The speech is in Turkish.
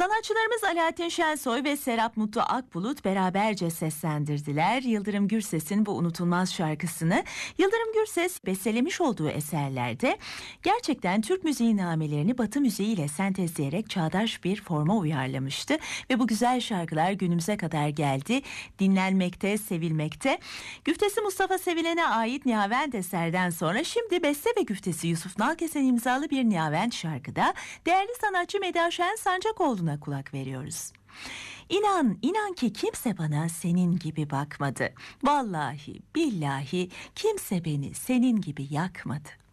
Sanatçılarımız Alaaddin Şensoy ve Serap Mutlu Akbulut beraberce seslendirdiler Yıldırım Gürses'in bu unutulmaz şarkısını. Yıldırım Gürses bestelemiş olduğu eserlerde gerçekten Türk müziği namelerini Batı müziği ile sentezleyerek çağdaş bir forma uyarlamıştı. Ve bu güzel şarkılar günümüze kadar geldi, dinlenmekte, sevilmekte. Güftesi Mustafa Sevilen'e ait Nihavent eserden sonra şimdi beste ve güftesi Yusuf Nalkesen imzalı bir Nihavent şarkıda değerli sanatçı Medya Şen Sancakoğlu'na kulak veriyoruz. İnan, inan ki kimse bana senin gibi bakmadı. Vallahi, billahi kimse beni senin gibi yakmadı.